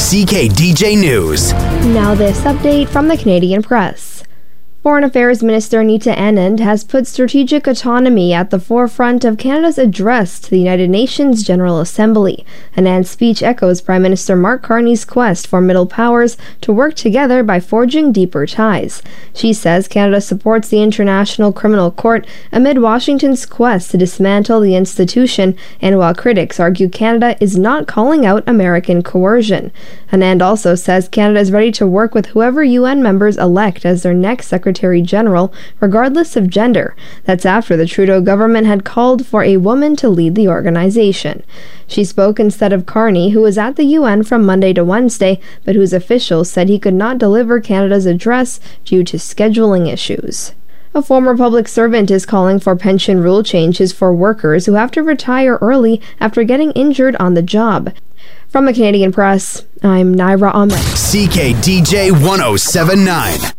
CKDJ News. Now this update from the Canadian Press. Foreign Affairs Minister Nita Anand has put strategic autonomy at the forefront of Canada's address to the United Nations General Assembly. Anand's speech echoes Prime Minister Mark Carney's quest for middle powers to work together by forging deeper ties. She says Canada supports the International Criminal Court amid Washington's quest to dismantle the institution, and while critics argue Canada is not calling out American coercion. Anand also says Canada is ready to work with whoever UN members elect as their next Secretary General, regardless of gender. That's after the Trudeau government had called for a woman to lead the organization. She spoke instead of Carney, who was at the UN from Monday to Wednesday, but whose officials said he could not deliver Canada's address due to scheduling issues. A former public servant is calling for pension rule changes for workers who have to retire early after getting injured on the job. From the Canadian Press, I'm Naira Ahmed. CKDJ 1079.